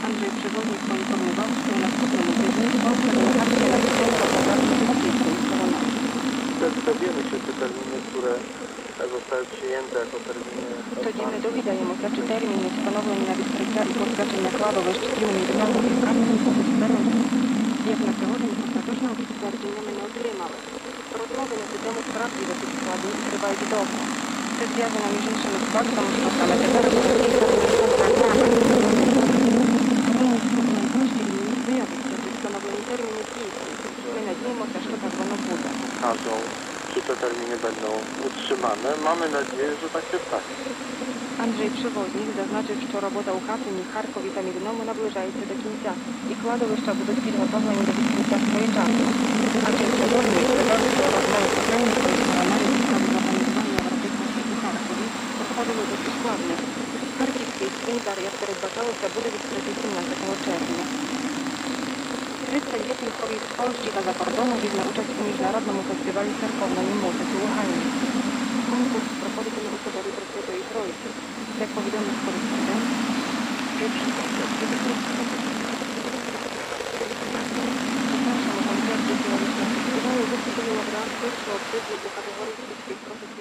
Andrzej Przewodnik poinformował, że następnemu tygodniu Polska delegacja napisała poprawne wypowiedzi strony. Dowiemy się te terminy, które zostały przyjęte jako terminy. Тоді ми довідаємося, чи терміни, встановлені на відкриття і позначення кладовищ стрімні ділянки відправлені по безперечно. Як на сьогодні остаточного підтвердження ми не отримали. Розмови на цю тему справді до цих складів тривають довго. Це зв'язано між іншими з фактом, що саме тепер розпочається контрактами. Виявиться, що встановлені терміни дійсні. Ми надіємося, що так воно буде. Czy te terminy będą utrzymane? Mamy nadzieję, że tak się stanie. Андрій Przewodnik зазначив, що робота у Катині, Харкові та Мідному наближається до кінця, і кладовища будуть підготовлені до відкриття своєчасно. Андрій Przewodник сказав, що розмови з українською стороною у справі організування виробництва у Харкові проходили досить складно. Харківський цвинтар, як передбачалося, буде відкритий 17 червня. 38 kobiet z Polski i za kordoну wізьме участь у міжнародному фестивалі церковної музики у Галині. Конкурс проходитиме у соборі Пресвятої Троїці. Як повідомив кореспондент, перший концерт буде у першому концерті філологічного фестивалю виступили лауреат першого призу у категорії